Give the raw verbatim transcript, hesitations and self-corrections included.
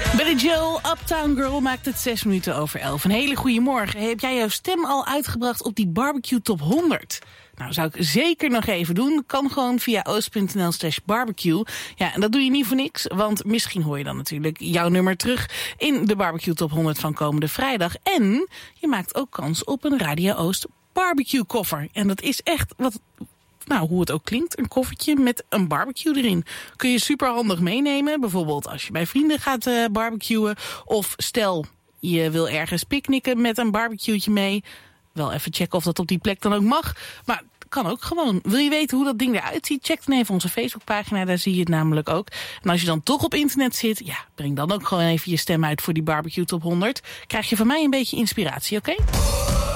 Billy Joel, Uptown Girl, maakt het zes minuten over elf. Een hele goede morgen. Heb jij jouw stem al uitgebracht op die barbecue top honderd? Nou, zou ik zeker nog even doen. Kan gewoon via oost.nl slash barbecue. Ja, en dat doe je niet voor niks, want misschien hoor je dan natuurlijk jouw nummer terug in de barbecue top honderd van komende vrijdag. En je maakt ook kans op een Radio Oost barbecue koffer. En dat is echt wat... Nou, hoe het ook klinkt, een koffertje met een barbecue erin. Kun je super handig meenemen, bijvoorbeeld als je bij vrienden gaat uh, barbecuen. Of stel, je wil ergens picknicken met een barbecue'tje mee. Wel even checken of dat op die plek dan ook mag. Maar kan ook gewoon. Wil je weten hoe dat ding eruit ziet? Check dan even onze Facebookpagina, daar zie je het namelijk ook. En als je dan toch op internet zit, ja, breng dan ook gewoon even je stem uit voor die barbecue top honderd. Krijg je van mij een beetje inspiratie, oké? Okay?